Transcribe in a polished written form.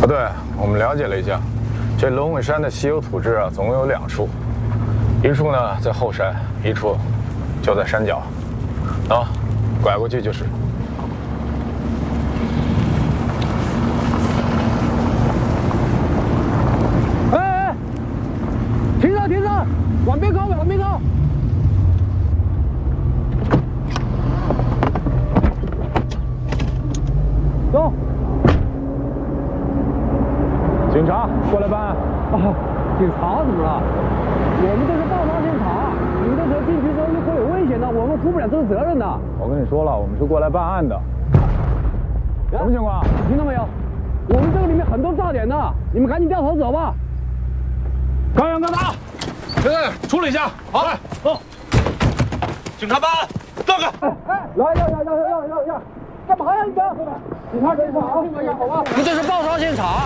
不对，我们了解了一下，这龙尾山的稀有土质啊，总共有2处，一处呢在后山，一处就在山脚。啊，拐过去就是。 哎，停车停车，往边靠往边靠。 走， 警察过来办案。 啊，警察怎么了？我们这是爆发现场，你们这时候进去之后就会有危险的，我们负不了这个责任的。 我跟你说了，我们是过来办案的。什么情况？ 你听到没有？我们这个里面很多炸点的，你们赶紧掉头走吧。 高阳、高达，处理一下。好，来，走。警察办案，让开。 来，干嘛呀你们？警察好吧？我们这是爆炸现场。